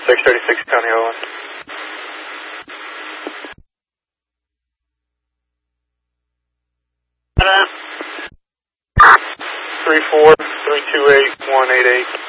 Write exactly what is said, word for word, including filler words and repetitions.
six thirty-six County Owen. three four three two eight one eight eight.